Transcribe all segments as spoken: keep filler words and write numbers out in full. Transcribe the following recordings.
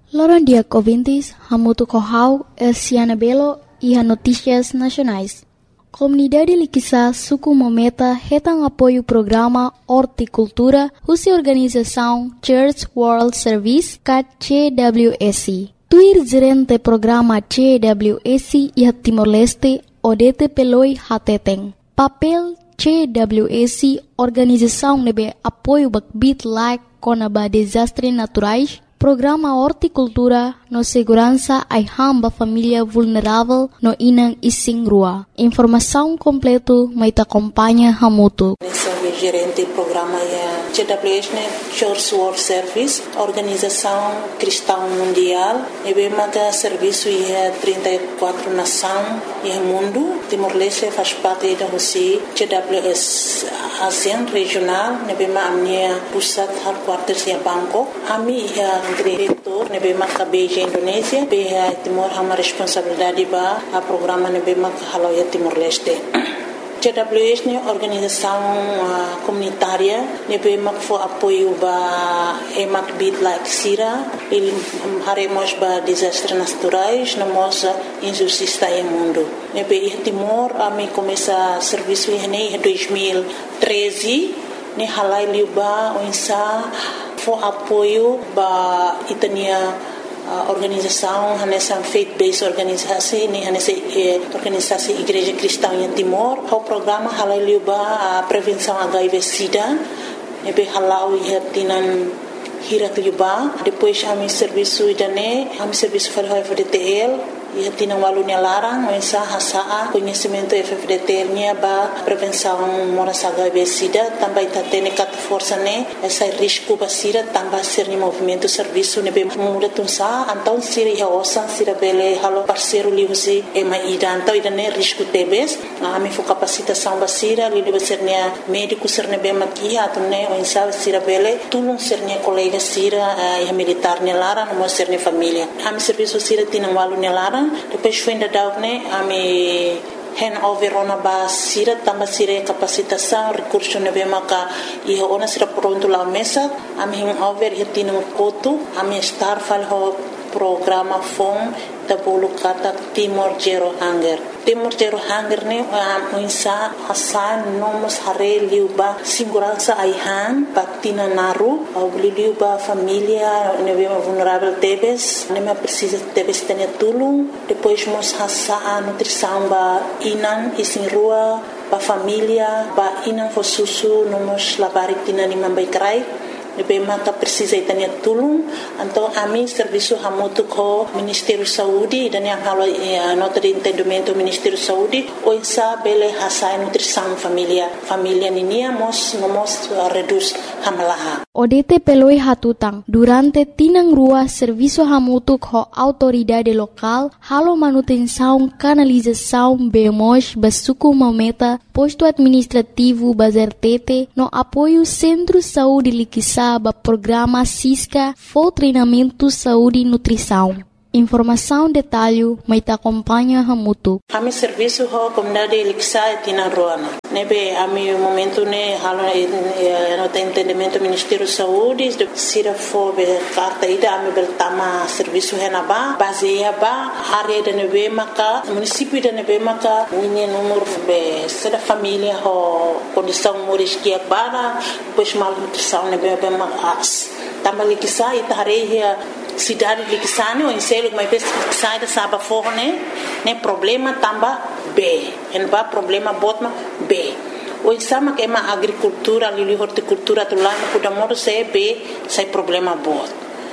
Loron dia ouvintes, Hamutu Kohau, Elciana Belo e a Notícias Nacionais. Comunidade Liquiçá, Suku Mometa, retam apoio programa Horticultura, Russa Organização Church World Service, C W S. Tuir gerente programa C W S e a Timor-Leste, Odete Peloi Hateteng. Papel C W S, Organização nebe apoio bakbit like konaba desastres naturais, Programa Horticultura no segurança ai hamba família vulnerável no inang ising rua. Informação completo mai te acompanha Hamutu. Sou gerente do programa C W S, Church World Service, Organização Cristã Mundial. E bem que serviço é trinta e quatro nações e mundo. Timor-Leste faz parte da Rússia. C W S ASEAN regional. E bem a minha pusat headquarters em Bangkok. A minha diretor, nebe mak beja Indonesia, beja Timor hama responsabilidade ba a programa nebe mak haloya Timor-Leste. C W S ne organização uh, comunitária nebe mak fo apoio ba emak bit like sira, il haremos ba desastres naturais, namos injustiça em mundo. Nebe Timor a me começa serviço em dois mil e treze, ne halai liuba onsa for apoio ba itania uh, organização hanessa faith-based organisasi ni hanessa eh, organisasi Igreja Cristã em Timor. O programa halaliu ba a prevenção H I V SIDA nebe halau ia tinan hirak liuba. Depois a mi serviço idane a mi serviço fal F D T L ia tinang walunya larang mensa hasaa conhecimento F D T L nya ba prevenção moras H I V SIDA também tatene cat força ne essa risco basira também ser ni movimento serviço ne be muda tunsa então sira ia osan sira bele halo parceiro liusi e mai ida então ida ne risco tebes a mi fo capacitação basira li deve ser ne médico ser ne be makia atune mensa sira bele tulung ser ne colega sira e militar ne larang mo ser ne família a mi serviço sira tinang walunya larang. Depois foi ainda dar né a me handover ona ba sira tamba sira capacitação recurso ne bema ka e ona sira pronto lá mesa a me handover e tino koto a me estar fal ho programa fom da bolu kata Timor Zero Hunger. Timor Zero Hunger ne a insa asan nomos hare liuba segurança aihan patina naru au liuba família ne bema vulnerável tebes ne me precisa tebes tenia tulung depois mos hasa a nutrição ba inan isin rua ba família ba inan fo susu nomos labarik tina ni mambai krai nebe maka precisa itania tulung então a mim serviço hamutu ko Ministério Saúde dan yang halo eh, nota de entendimento Ministério Saúde o insa bele hasai nutrição família família ninia mos mos uh, reduz hamalaha Odete peloi hatutang durante tinang rua serviço hamutu ko autoridade local halo manutenção canalização bemos basuku mometa posto administrativo bazertete no apoio Centro Saúde Liquiçá ba programa Cisca for treinamento saúde e nutrição. Informação detalhe mai te acompanha Hamutu. A mi serviço ho comunidade Liquiçá e tina ruana. Nebe a mi momento ne halo no te entendimento Ministério Saúde de sira fo be carta ida a mi beltama serviço henaba baseia ba área de nebe maka município de nebe maka ninha número be seda família ho condição moriskia bara pois mal nutrição nebe be mas tama Liquiçá e tareia cidade Liquiçá ne o inselo mai pes sai da saba forne ne problema tamba B en ba problema botma B o insama que ma agricultura lili horticultura tu lá no kudamoro se B sai problema bot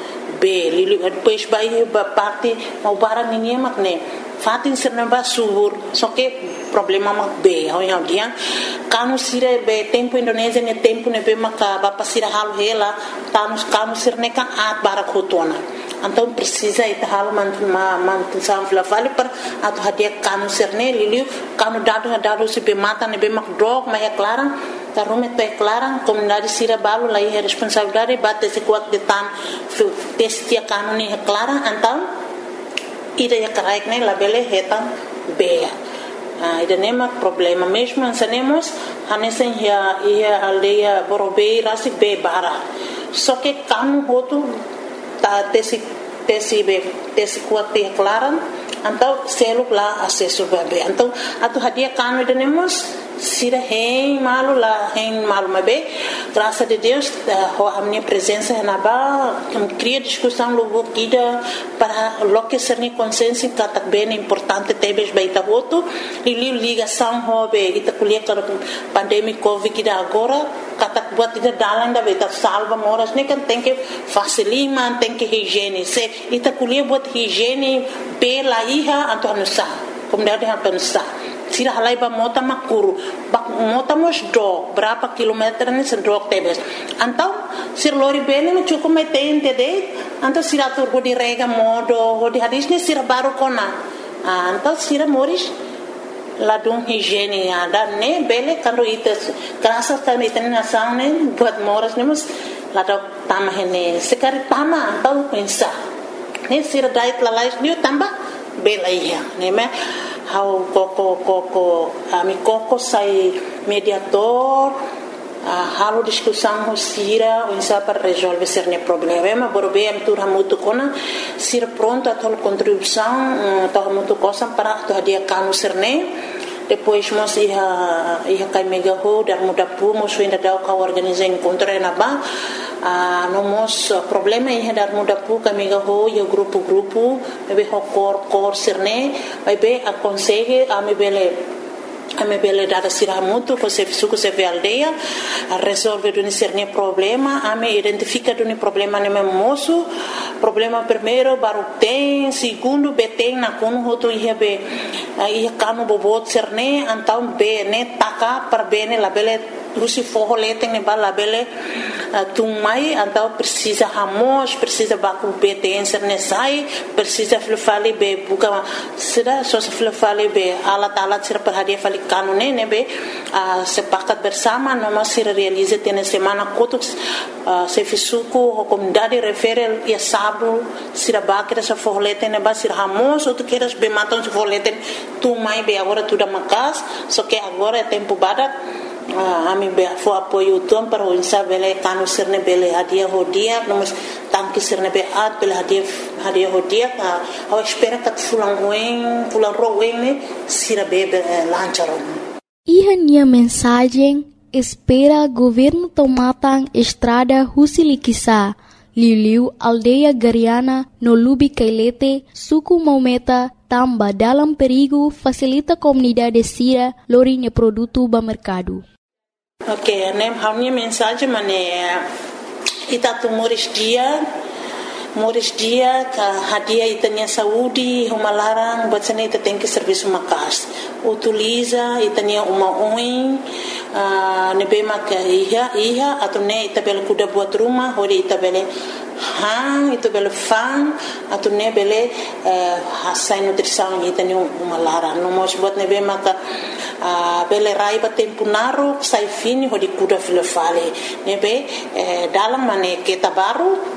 B lili depois vai ba parte mau barang ninguém mak ne fatin serna ba subur só que problema mak B ho yang dia kanu sire be tempo Indonesia ne tempo ne be maka ba pasira halu hela tanus kanu sirne ka at barak hotona então precisa ita hal man ma man sam fla vale per atu hadia kanu serne liliu kanu dado dado se be mata ne be mak drog ma é clara ta rume te clara comunidade sira balu lá é responsabilidade bate se kuat de tan testia kanu ne é clara então ida ya karaik ne labele hetan be ah ida nema problema mesmo ansanemos hanesen ya ia aldeia borobei rasi be bara só que kanu hotu ta tesi tesi be tesi kuat te klaran então selo lá acesso bebê então atu hadia kanu denemos sira hein malu lá hein malu mabe graças a Deus a minha presença na ba cria discussão logo guida para loque ser ni consciência que tá bem importante tebes baita voto e ligação hobe ita kuliah para pandemia covid que agora kata buat ida dalan da beta salva moras ne kan tem que facilima tem que higiene se ita kuliah buat higiene pela iha atau nusa kemudian atau nusa sira halai ba mota makuru bak mota mos do berapa kilometer ni sendok tebes antau sir lori bene me cukup metein tede antau sira tur go di rega modo go di hadis ni sira baru kona antau sira moris ladung higiene ada ne bele kando ites kerasa kan iten nasang ne buat moras ne mus ladok tamah ne sekali tama antau pensa ne sira diet lalais ni tambah bela iya ne me how koko koko ami koko sai mediator uh, halo discussão ho sira o insa para resolver cerne problema borbe am tur hamutu kona sira pronto a tol contribuição to hamutu cosa para to dia kanu cerne depois mos ia ia kai mega ho dar muda pu mos ainda dau ka organizar encontro na ba a no mos problema ia dar muda pu ka mega ho ia grupo grupo bebe ho cor cor cerne vai be a consegue a me bele a me bele dada sira mutu ko se suku se ve aldeia a resolve do cerne problema a me identifica do problema ne moço problema primeiro baru tem segundo beteng na kono hoto ia be ia kanu bobot cerne antau be ne taka per bene la bele Rusi forro leteng ne bala bele tung mai antau precisa hamos precisa baku beten cerne sai precisa flufali be buka sida so flufali be alat alat sir perhadia fali kanune ne be sepakat bersama no masih realize tene semana kotuk se fisuku comunidade referel ya sabu sira bakira sa forro leteng ne ba sir hamos ou tu queiras be matam se forro leteng tung mai be agora tudo macas só que agora é tempo badat Ah, ami be fo apoio tom para o insa bele kanu serne bele hadia hodia nós tanque serne be at bele hadia hadia hodia a ao espera que fulan ruim fulan ruim ne sira bebe lancharon. E a mensagem espera governo tomatang estrada Husilikisa Liliu aldeia Gariana no Lubi Kailete suku Maumeta tamba dalam perigo facilita comunidade sira lorinha produto ba mercado. Ok, nem a minha mensagem mané ita tu moris dia moris dia ka hadia itanya saúde uma larang buat sana ita tem que serviço makas utiliza itanya uma oin nebe maka iha iha atau ne ita bel kuda buat rumah hori ita bele hang itu bele fang atau ne bele hasai nutrição itanya uma larang no mos buat nebe maka bele rai ba tempo naru sai fini hodi kuda filofale nebe dalam mane kita baru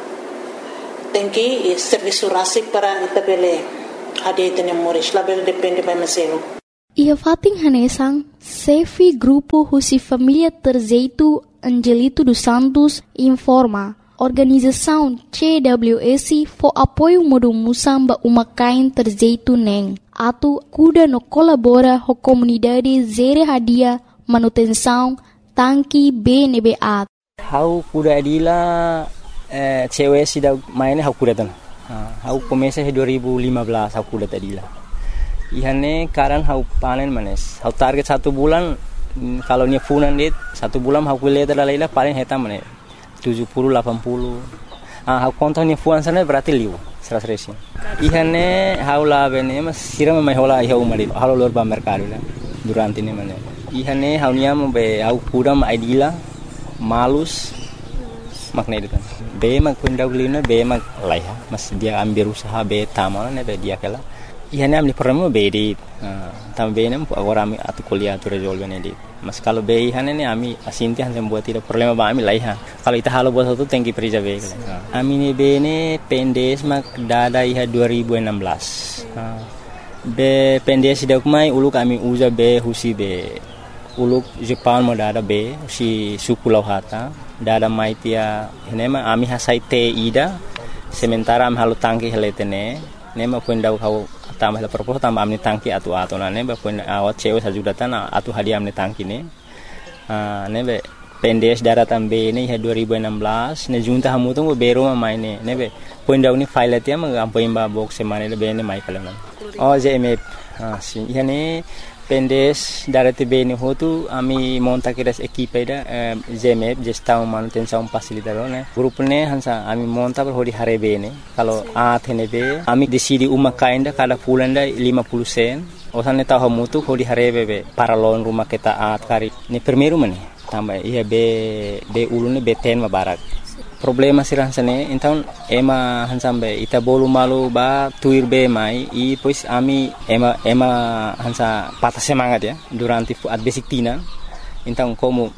tem que serviço rasi para itabele ade tene moris label depende by meselo. Ia fating hanesang Sefi Grupo Husi Família Terzeito Angelito dos Santos informa organização C W S for apoio modo musamba umakain Terzeito neng atu kuda no colabora ho comunidade zere hadia manutenção tanki B N B A. How kuda adila Eh, cewek sih dah mainnya aku kuda tan. Aku komesa dua ribu lima belas aku kuda tadi lah. Ihane karan aku panen manes. Aku target satu bulan kalau ni funan dit satu bulan aku lihat adalah lah paling heta manes tujuh puluh delapan puluh. Ah aku kontak ni funan sana berarti liu seratus resin. Ihane aku lah bene mas siram mai hola iha umari. Halo luar ba mercado lah durante ni manes. Ihane aku niam be aku kuda mai dila malus makna itu kan. Be mag pundaw lina be mag laiha mas dia ambil usaha be tamal ne be dia kala ihane amli problema be di tam be nem agora ami atu kuliah tu resolve ne di mas kalau be ihane ne ami asinti han buat tidak problema ba ami laiha kalau ita halo buat satu tengki perija be kala ami ne be ne pendes mag dada iha dua ribu enam belas be pendes dak mai uluk ami uza be husi be uluk Jepang mo dada be si suku lauhata dada mai tia henema ami hasai te ida sementara am halu tangki heletene ne ma pun dau kau tambah la propos tambah amni tangki atu atu na ne ba pun awat cewe sajudatan atu hadiah amni tangki ne ah ne be pendes daratan be ne dua ribu enam belas ne junta hamu tu bero ma mai ne ne be pun dau ni file atia ma am poin ba box semane be ne mai kala oh je me ah si yani pendes darate be ne hotu ami monta kiras equipe da jemep gestão manutenção facilitador né grupo ne hansa ami monta per hodi hare be ne kalau a thene be ami decidi uma kainda kada pulanda lima puluh sen osane ta hamutu hodi hare be para lon rumah kita at kari ni primeiro mane tambah iya be be ulune be ten mabarak problema sirah sane então ema hansambe ita bolu malu ba tuir be mai e pois ami ema ema hansa patah semangat ya durante at basic tina então como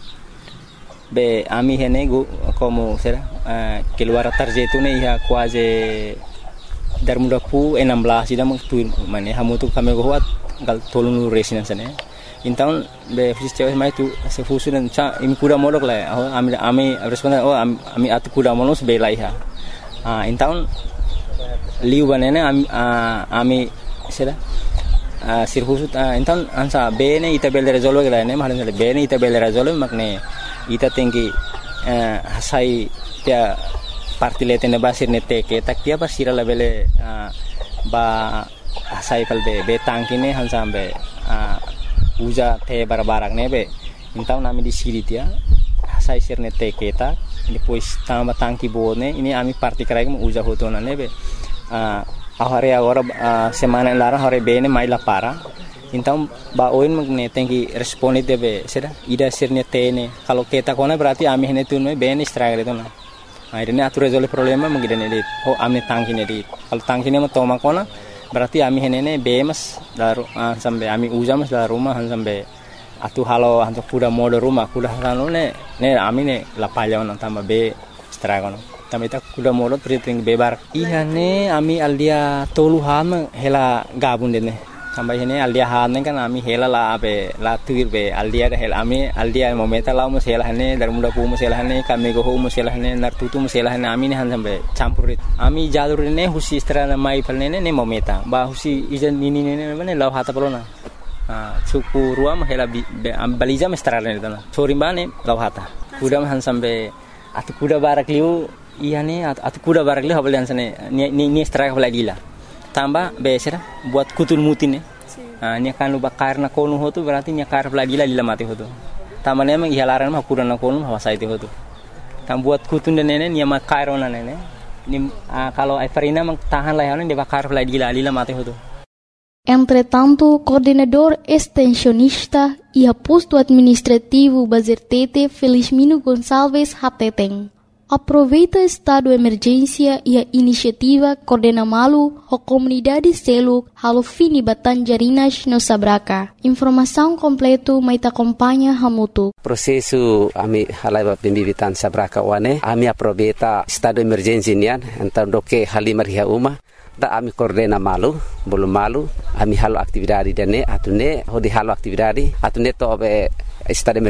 be ami hene go como será uh, keluar tarjetu ne ia quase dar muda pu enam belas ida meng tuir mane hamu tu kami go wat gal tolunu resina sane então be fisios mai tu se fusu dan cha imi kuda modok la oh ami ami responden oh ami atu kuda monos be lai ha ah então liu banene ami ami sera ah sirfusu então ansa be ne ita bel resolve la ne mahan be ne ita bel resolve makne ita tinggi hasai dia partile tene basir ne teke tak dia basira la bele ba hasai pal be be tangkine hansa be uja te barbarak nebe então nami di siri dia sai sirne te keta depois tamba tangki bone ini ami parti krai mu uja hotona nebe ah ahare agora semana lara hore bene mai la para então ba oin magne tengi responde debe sera ida sirne tene kalau keta kona berarti ami hene tunme bene struggle itu na akhirnya atu resolve problema mengidane dit oh ami tangki ne dit kalau tangki ne toma kona berarti ami henene bemas daru uh, sampai ami ujamas dari rumah sampai atu halo hantu kuda mode rumah kuda halo ne ne ami ne lapalya on tambah be stragon tambah ita kuda mode priting bebar iya ne ami aldia toluhan hela gabun dene tambah ini aldia han kan ami hela la be la tuir be aldia hela ami aldia momenta la mus hela ne dar muda pu mus hela ne kami go mus hela ne nar tutu mus hela ne ami ne han sampai campurit ami jalur ne husi strana mai palne ne momenta ba husi ijan ini ne ne law hata pelona ah suku ruam hela am baliza mestrana ne tana sorimbane law hata kuda han sampai atu kuda barak liu iya ne atu kuda barak liu habalian sane ni ni strike balagila tambah besera buat kutul mutin ya. Ah nya kan lu bakar na konu hotu berarti nya kar lagi la lila mati hotu. Tambah ne mang ihalaran mah kuran na konu hawasa itu hotu. Tam buat kutun dan nene nya makar ona nene. Ni ah, kalau Everina mang tahan lah dia bakar lagi la lila mati hotu. Entretanto, coordenador extensionista e aposto administrativo Bazertete Felizmino Gonçalves Hateteng aproveita estado de emergência e a iniciativa Coordena Malu, a comunidade Seluk, halo fini Batanjarinas no Sabraka. Informação completo mai acompanha Hamutu. Prosesu ami halai pembibitan Sabraka wane, ami aproveita estado de emergência nian, então doke halimar hia uma. Da ami Coordena Malu, belum malu, ami halo aktividade dene, atune hodi halo aktividade, atune to be estado